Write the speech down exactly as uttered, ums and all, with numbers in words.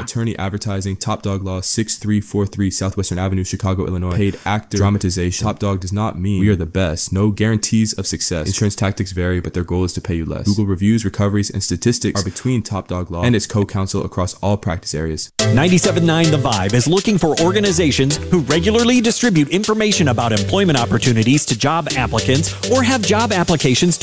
Attorney Advertising, Top Dog Law, six three four three Southwestern Avenue, Chicago, Illinois. Paid actor, dramatization. Top Dog does not mean we are the best. No guarantees of success. Insurance tactics vary, but their goal is to pay you less. Google reviews, recoveries, and statistics are between Top Dog Law and its co-counsel across all practice areas. ninety-seven point nine The Vibe is looking for organizations who regularly distribute information about employment opportunities to job applicants or have job applications